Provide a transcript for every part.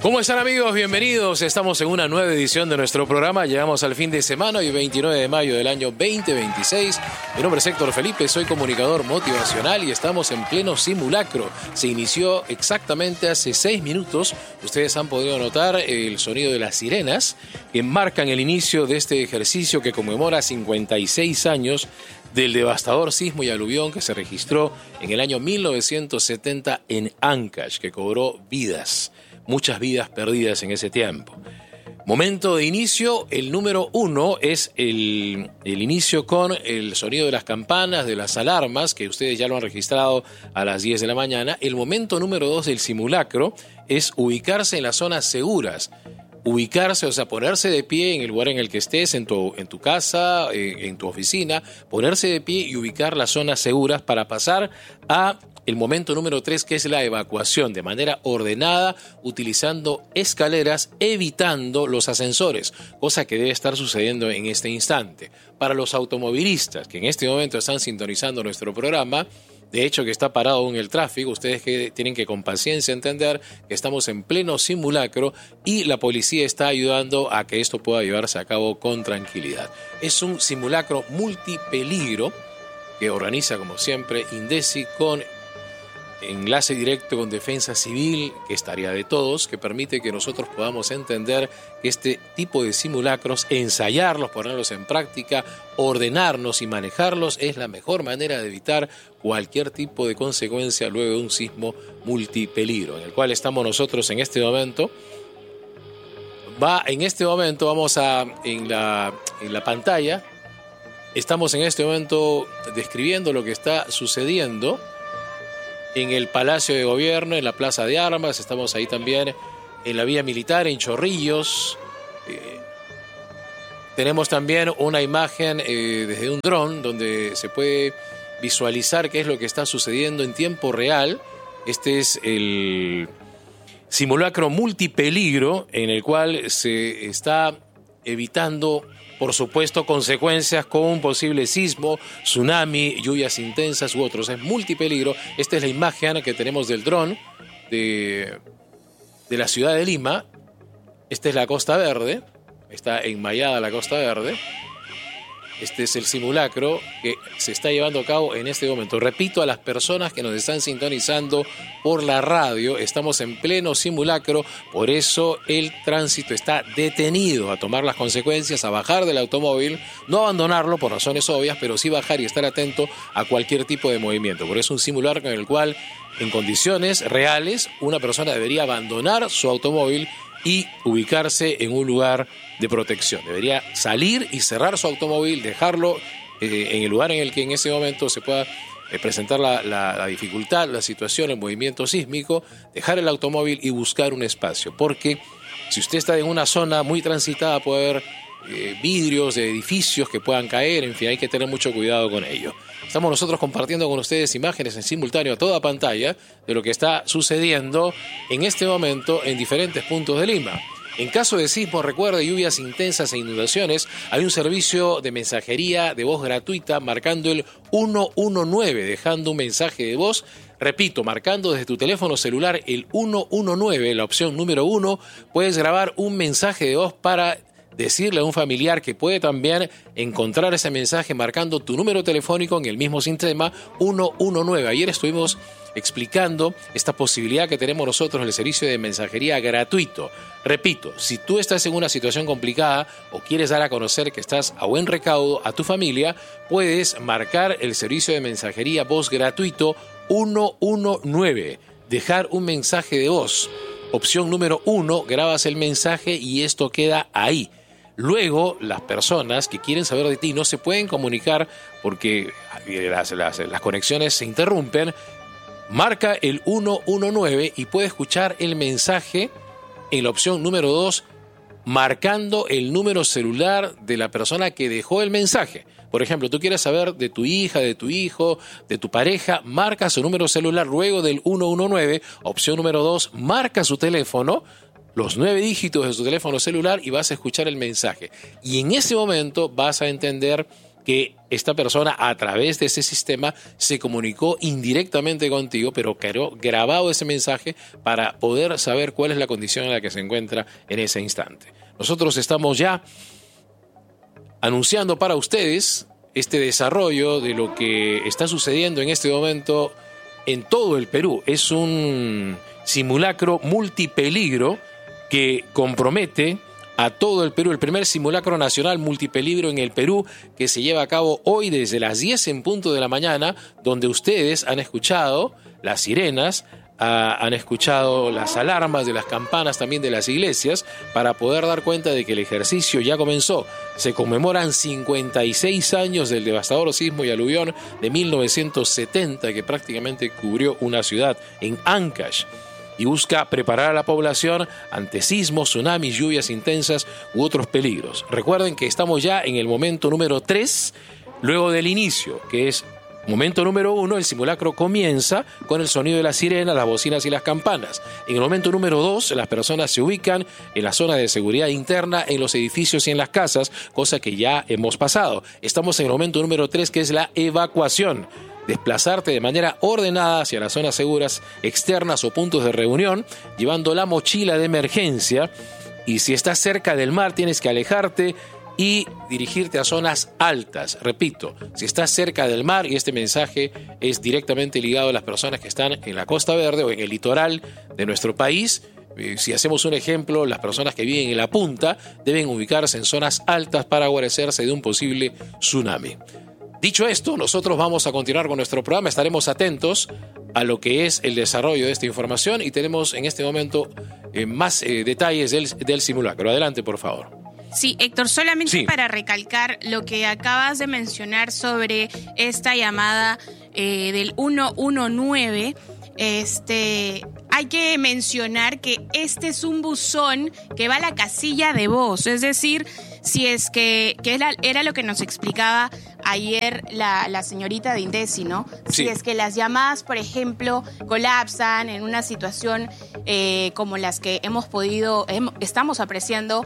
¿Cómo están, amigos? Bienvenidos. Estamos en una nueva edición de nuestro programa. Llegamos al fin de semana, hoy 29 de mayo del año 2026. Mi nombre es Héctor Felipe, soy comunicador motivacional y estamos en pleno simulacro. Se inició exactamente hace 6 minutos. Ustedes han podido notar el sonido de las sirenas que marcan el inicio de este ejercicio que conmemora 56 años del devastador sismo y aluvión que se registró en el año 1970 en Ancash, que cobró vidas. Muchas vidas perdidas en ese tiempo. Momento de inicio, el número 1 es el inicio con el sonido de las campanas, de las alarmas, que ustedes ya lo han registrado a las 10 de la mañana. El momento número 2 del simulacro es ubicarse en las zonas seguras. Ubicarse, o sea, ponerse de pie en el lugar en el que estés, en tu casa, en tu oficina, ponerse de pie y ubicar las zonas seguras para pasar a el momento número 3, que es la evacuación de manera ordenada, utilizando escaleras, evitando los ascensores, cosa que debe estar sucediendo en este instante. Para los automovilistas que en este momento están sintonizando nuestro programa, de hecho que está parado aún el tráfico, ustedes que tienen que con paciencia entender que estamos en pleno simulacro y la policía está ayudando a que esto pueda llevarse a cabo con tranquilidad. Es un simulacro multipeligro que organiza, como siempre, INDECI con enlace directo con Defensa Civil, que es tarea de todos, que permite que nosotros podamos entender que este tipo de simulacros, ensayarlos, ponerlos en práctica, ordenarnos y manejarlos es la mejor manera de evitar cualquier tipo de consecuencia luego de un sismo multipeligro, en el cual estamos nosotros en este momento. Vamos en la pantalla, estamos en este momento describiendo lo que está sucediendo en el Palacio de Gobierno, en la Plaza de Armas. Estamos ahí también en la vía militar, en Chorrillos. Tenemos también una imagen desde un dron donde se puede visualizar qué es lo que está sucediendo en tiempo real. Este es el simulacro multipeligro en el cual se está evitando, por supuesto, consecuencias con un posible sismo, tsunami, lluvias intensas u otros. Es multipeligro. Esta es la imagen que tenemos del dron de la ciudad de Lima. Esta es la Costa Verde. Está enmayada la Costa Verde. Este es el simulacro que se está llevando a cabo en este momento. Repito a las personas que nos están sintonizando por la radio, estamos en pleno simulacro, por eso el tránsito está detenido a tomar las consecuencias, a bajar del automóvil, no abandonarlo por razones obvias, pero sí bajar y estar atento a cualquier tipo de movimiento. Por eso un simulacro en el cual, en condiciones reales, una persona debería abandonar su automóvil y ubicarse en un lugar de protección. Debería salir y cerrar su automóvil, dejarlo en el lugar en el que en ese momento se pueda presentar la dificultad, la situación, el movimiento sísmico, dejar el automóvil y buscar un espacio. Porque si usted está en una zona muy transitada, puede haber vidrios de edificios que puedan caer, en fin, hay que tener mucho cuidado con ello. Estamos nosotros compartiendo con ustedes imágenes en simultáneo a toda pantalla de lo que está sucediendo en este momento en diferentes puntos de Lima. En caso de sismo, recuerde, lluvias intensas e inundaciones, hay un servicio de mensajería de voz gratuita marcando el 119, dejando un mensaje de voz. Repito, marcando desde tu teléfono celular el 119, la opción número 1, puedes grabar un mensaje de voz para decirle a un familiar que puede también encontrar ese mensaje marcando tu número telefónico en el mismo sistema 119. Ayer estuvimos explicando esta posibilidad que tenemos nosotros en el servicio de mensajería gratuito. Repito, si tú estás en una situación complicada o quieres dar a conocer que estás a buen recaudo a tu familia, puedes marcar el servicio de mensajería voz gratuito 119, dejar un mensaje de voz. Opción número 1, grabas el mensaje y esto queda ahí. Luego, las personas que quieren saber de ti no se pueden comunicar porque las conexiones se interrumpen. Marca el 119 y puede escuchar el mensaje en la opción número 2, marcando el número celular de la persona que dejó el mensaje. Por ejemplo, tú quieres saber de tu hija, de tu hijo, de tu pareja, marca su número celular luego del 119, opción número 2, marca su teléfono, los 9 dígitos de su teléfono celular y vas a escuchar el mensaje. Y en ese momento vas a entender que esta persona a través de ese sistema se comunicó indirectamente contigo, pero quedó grabado ese mensaje para poder saber cuál es la condición en la que se encuentra en ese instante. Nosotros estamos ya anunciando para ustedes este desarrollo de lo que está sucediendo en este momento en todo el Perú. Es un simulacro multipeligro que compromete a todo el Perú, el primer simulacro nacional multipeligro en el Perú, que se lleva a cabo hoy desde las 10 en punto de la mañana, donde ustedes han escuchado las sirenas, han escuchado las alarmas de las campanas también de las iglesias, para poder dar cuenta de que el ejercicio ya comenzó. Se conmemoran 56 años del devastador sismo y aluvión de 1970, que prácticamente cubrió una ciudad en Ancash, y busca preparar a la población ante sismos, tsunamis, lluvias intensas u otros peligros. Recuerden que estamos ya en el momento número 3, luego del inicio, que es momento número 1, el simulacro comienza con el sonido de la sirena, las bocinas y las campanas. En el momento número 2, las personas se ubican en la zona de seguridad interna, en los edificios y en las casas, cosa que ya hemos pasado. Estamos en el momento número 3, que es la evacuación. Desplazarte de manera ordenada hacia las zonas seguras externas o puntos de reunión, llevando la mochila de emergencia, y si estás cerca del mar tienes que alejarte y dirigirte a zonas altas. Repito, si estás cerca del mar, y este mensaje es directamente ligado a las personas que están en la Costa Verde o en el litoral de nuestro país, si hacemos un ejemplo, las personas que viven en la punta deben ubicarse en zonas altas para guarecerse de un posible tsunami. Dicho esto, nosotros vamos a continuar con nuestro programa. Estaremos atentos a lo que es el desarrollo de esta información y tenemos en este momento más detalles del simulacro. Adelante, por favor. Sí, Héctor, solamente para recalcar lo que acabas de mencionar sobre esta llamada del 119, hay que mencionar que este es un buzón que va a la casilla de voz, es decir, si es que era lo que nos explicaba ayer la señorita de Indesi, ¿no? Sí. Si es que las llamadas, por ejemplo, colapsan en una situación como las que estamos apreciando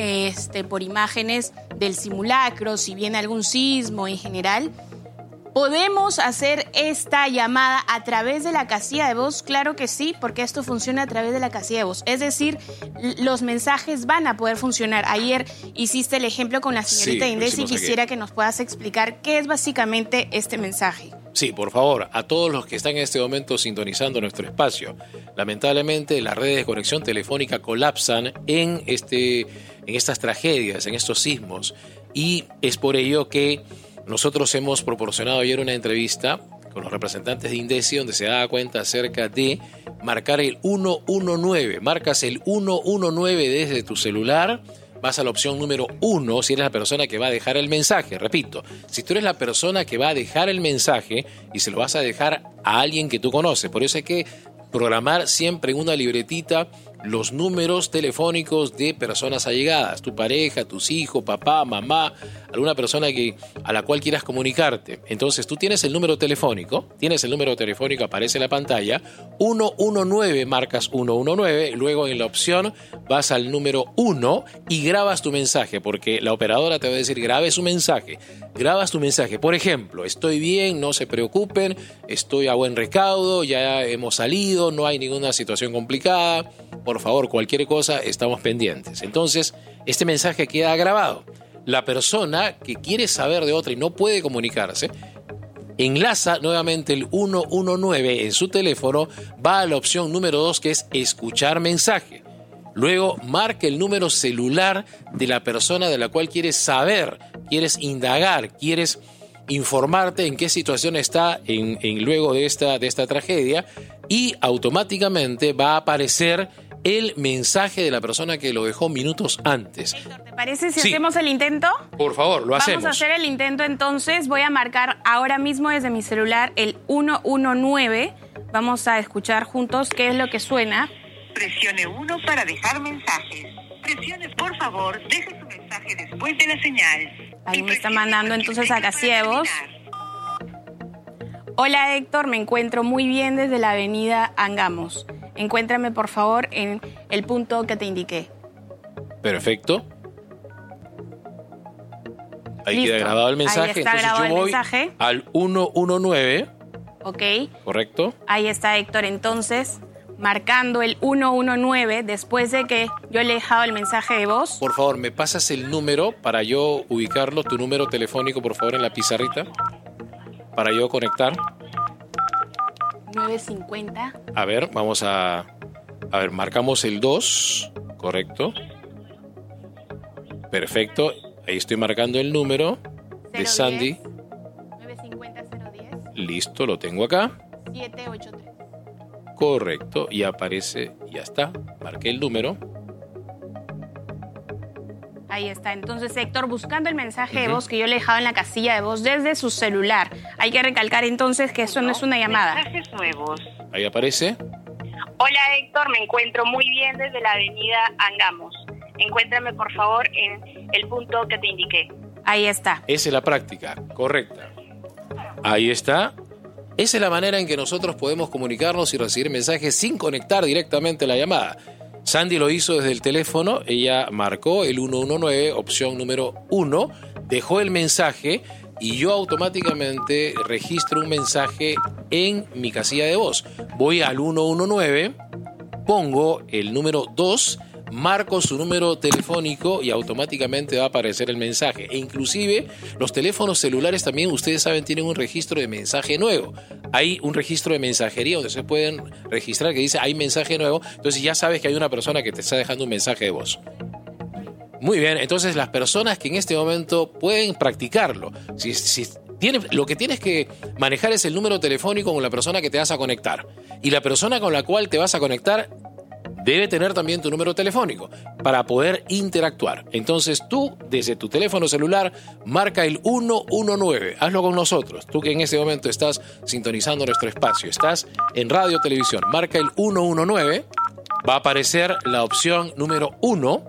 por imágenes del simulacro, si viene algún sismo en general, ¿podemos hacer esta llamada a través de la casilla de voz? Claro que sí, porque esto funciona a través de la casilla de voz. Es decir, los mensajes van a poder funcionar. Ayer hiciste el ejemplo con la señorita Indesi y quisiera que nos puedas explicar qué es básicamente este mensaje. Sí, por favor, a todos los que están en este momento sintonizando nuestro espacio. Lamentablemente, las redes de conexión telefónica colapsan en estas tragedias, en estos sismos, y es por ello que nosotros hemos proporcionado ayer una entrevista con los representantes de Indesi, donde se daba cuenta acerca de marcar el 119. Marcas el 119 desde tu celular, vas a la opción número 1 si eres la persona que va a dejar el mensaje. Repito, si tú eres la persona que va a dejar el mensaje y se lo vas a dejar a alguien que tú conoces, por eso hay que programar siempre en una libretita los números telefónicos de personas allegadas, tu pareja, tus hijos, papá, mamá, alguna persona a la cual quieras comunicarte. Entonces tú tienes el número telefónico, aparece en la pantalla, 119, marcas 119, luego en la opción vas al número 1 y grabas tu mensaje, porque la operadora te va a decir, grabas tu mensaje, por ejemplo, estoy bien, no se preocupen, estoy a buen recaudo, ya hemos salido, no hay ninguna situación complicada, por favor, cualquier cosa, estamos pendientes. Entonces, este mensaje queda grabado. La persona que quiere saber de otra y no puede comunicarse, enlaza nuevamente el 119 en su teléfono, va a la opción número 2, que es escuchar mensaje. Luego marca el número celular de la persona de la cual quieres saber, quieres indagar, quieres informarte en qué situación está luego de esta tragedia, y automáticamente va a aparecer el mensaje de la persona que lo dejó minutos antes. Héctor, ¿te parece si hacemos el intento? Por favor, lo hacemos. Vamos a hacer el intento entonces. Voy a marcar ahora mismo desde mi celular el 119. Vamos a escuchar juntos qué es lo que suena. Presione 1 para dejar mensajes. Presione, por favor, deje su mensaje después de la señal. Ahí me está mandando entonces a casilla de voz. Hola Héctor, me encuentro muy bien desde la avenida Angamos. Encuéntrame por favor en el punto que te indiqué. Perfecto. Ahí Listo. queda grabado el mensaje. Ahí está Entonces grabado yo voy el mensaje. al 119, Ok. ¿correcto? Ahí está Héctor entonces marcando el 119 después de que yo le he dejado el mensaje de voz. Por favor, ¿me pasas el número para yo ubicarlo? Tu número telefónico, por favor, en la pizarrita. Para yo conectar. 950. A ver, vamos a ver, marcamos el 2, ¿correcto? Perfecto. Ahí estoy marcando el número de 010, Sandy. 950-010. Listo, lo tengo acá. 783. Correcto. Y aparece, ya está. Marqué el número. Ahí está. Entonces, Héctor, buscando el mensaje de voz que yo le he dejado en la casilla de voz desde su celular. Hay que recalcar entonces que eso no es una llamada. Mensajes nuevos. Ahí aparece. Hola Héctor, me encuentro muy bien desde la avenida Angamos. Encuéntrame por favor en el punto que te indiqué. Ahí está. Esa es la práctica, correcta. Ahí está. Esa es la manera en que nosotros podemos comunicarnos y recibir mensajes sin conectar directamente la llamada. Sandy lo hizo desde el teléfono, ella marcó el 119, opción número 1, dejó el mensaje y yo automáticamente registro un mensaje en mi casilla de voz. Voy al 119, pongo el número 2, marco su número telefónico y automáticamente va a aparecer el mensaje. E inclusive los teléfonos celulares también, ustedes saben, tienen un registro de mensaje nuevo. Hay un registro de mensajería donde se pueden registrar que dice hay mensaje nuevo. Entonces ya sabes que hay una persona que te está dejando un mensaje de voz. Muy bien, entonces las personas que en este momento pueden practicarlo. Lo que tienes que manejar es el número telefónico con la persona que te vas a conectar. Y la persona con la cual te vas a conectar debe tener también tu número telefónico para poder interactuar. Entonces tú, desde tu teléfono celular, marca el 119. Hazlo con nosotros. Tú que en este momento estás sintonizando nuestro espacio, estás en radio o televisión, marca el 119. Va a aparecer la opción número 1.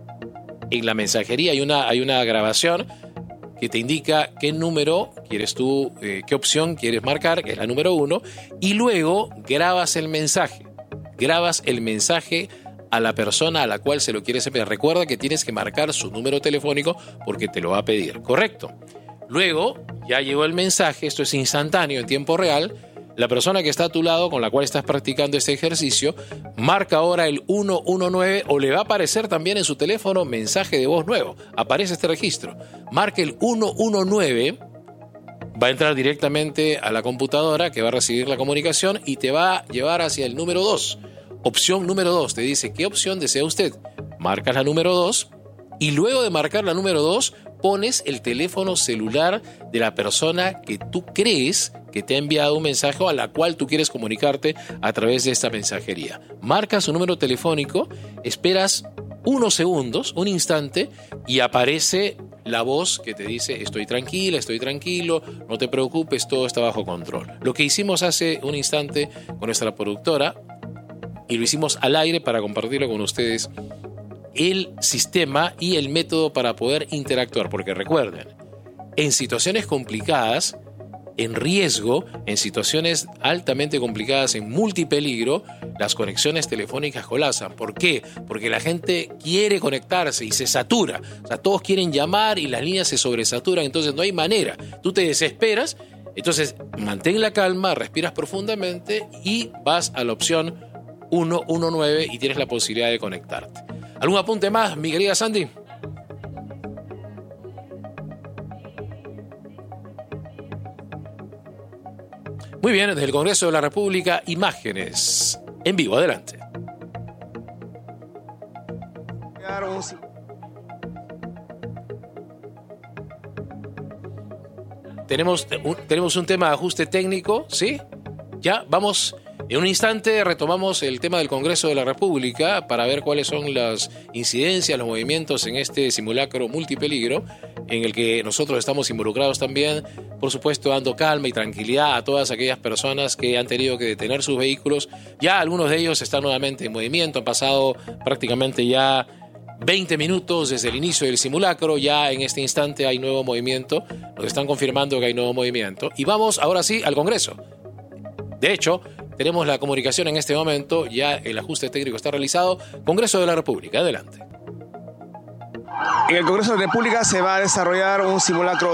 En la mensajería hay una grabación que te indica qué número quieres tú, qué opción quieres marcar, que es la número 1, y luego grabas el mensaje. Grabas el mensaje a la persona a la cual se lo quieres enviar. Recuerda que tienes que marcar su número telefónico porque te lo va a pedir, ¿correcto? Luego, ya llegó el mensaje, esto es instantáneo, en tiempo real. La persona que está a tu lado, con la cual estás practicando este ejercicio, marca ahora el 119 o le va a aparecer también en su teléfono mensaje de voz nuevo. Aparece este registro. Marca el 119. Va a entrar directamente a la computadora que va a recibir la comunicación y te va a llevar hacia el número 2. Opción número 2. Te dice, ¿qué opción desea usted? Marcas la número 2 y luego de marcar la número 2 pones el teléfono celular de la persona que tú crees que te ha enviado un mensaje o a la cual tú quieres comunicarte a través de esta mensajería. Marcas su número telefónico, esperas unos segundos, un instante, y aparece la voz que te dice estoy tranquila, estoy tranquilo, no te preocupes, todo está bajo control. Lo que hicimos hace un instante con nuestra productora y lo hicimos al aire para compartirlo con ustedes, el sistema y el método para poder interactuar, porque recuerden, en situaciones complicadas, en riesgo, en situaciones altamente complicadas, en multipeligro, las conexiones telefónicas colapsan. ¿Por qué? Porque la gente quiere conectarse y se satura. O sea, todos quieren llamar y las líneas se sobresaturan, entonces no hay manera. Tú te desesperas, entonces mantén la calma, respiras profundamente y vas a la opción 119 y tienes la posibilidad de conectarte. ¿Algún apunte más, mi querida Sandy? Muy bien, desde el Congreso de la República, imágenes en vivo. Adelante. Tenemos un tema de ajuste técnico, ¿sí? Ya, vamos. En un instante retomamos el tema del Congreso de la República para ver cuáles son las incidencias, los movimientos en este simulacro multipeligro en el que nosotros estamos involucrados también, por supuesto dando calma y tranquilidad a todas aquellas personas que han tenido que detener sus vehículos. Ya algunos de ellos están nuevamente en movimiento, han pasado prácticamente ya 20 minutos desde el inicio del simulacro, ya en este instante hay nuevo movimiento, nos están confirmando que hay nuevo movimiento y vamos ahora sí al Congreso. De hecho, tenemos la comunicación en este momento, ya el ajuste técnico está realizado. Congreso de la República, adelante. En el Congreso de la República se va a desarrollar un simulacro